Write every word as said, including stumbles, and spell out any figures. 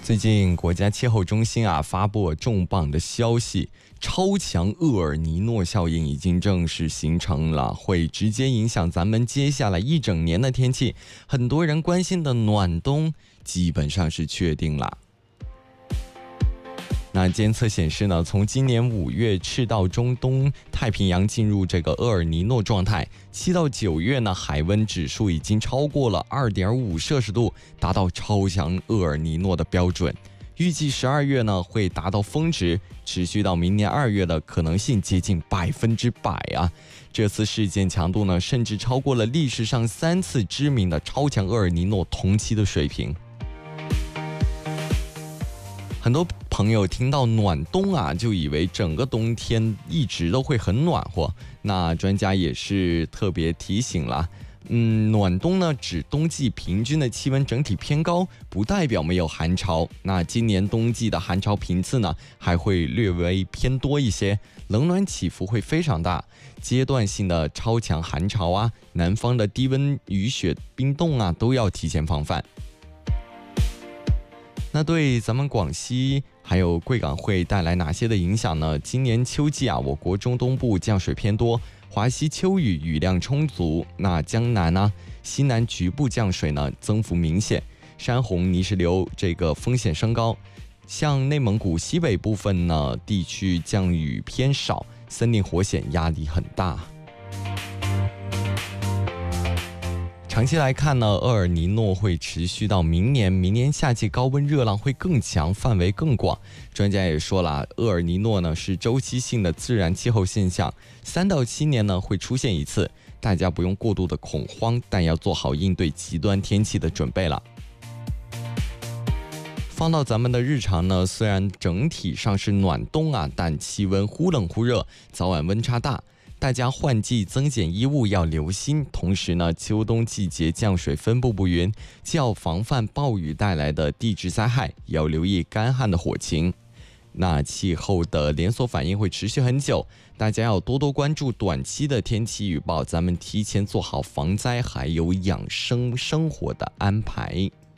最近国家气候中心啊发布了重磅的消息，超强厄尔尼诺效应已经正式形成了，会直接影响咱们接下来一整年的天气。很多人关心的暖冬基本上是确定了。那监测显示呢，从今年五月赤道中东太平洋进入这个厄尔尼诺状态，七到九月呢，海温指数已经超过了 二点五摄氏度，达到超强厄尔尼诺的标准。预计十二月呢会达到峰值，持续到明年二月的可能性接近百分之百啊！这次事件强度呢，甚至超过了历史上三次知名的超强厄尔尼诺同期的水平。很多朋友听到暖冬啊，就以为整个冬天一直都会很暖和。那专家也是特别提醒了，嗯，暖冬呢指冬季平均的气温整体偏高，不代表没有寒潮。那今年冬季的寒潮频次呢，还会略微偏多一些，冷暖起伏会非常大。阶段性的超强寒潮啊，南方的低温雨雪冰冻啊，都要提前防范。那对咱们广西还有贵港会带来哪些的影响呢？今年秋季啊，我国中东部降水偏多，华西秋雨雨量充足，那江南呢、西南局部降水呢增幅明显，山洪泥石流这个风险升高。像内蒙古西北部分呢地区降雨偏少，森林火险压力很大。长期来看呢，厄尔尼诺会持续到明年，明年夏季高温热浪会更强，范围更广。专家也说了，厄尔尼诺呢是周期性的自然气候现象，三到七年呢会出现一次，大家不用过度的恐慌，但要做好应对极端天气的准备了。放到咱们的日常呢，虽然整体上是暖冬啊，但气温忽冷忽热，早晚温差大。大家换季增减衣物要留心，同时呢，秋冬季节降水分布不匀，既要防范暴雨带来的地质灾害，也要留意干旱的火情。那气候的连锁反应会持续很久，大家要多多关注短期的天气预报，咱们提前做好防灾还有养生生活的安排。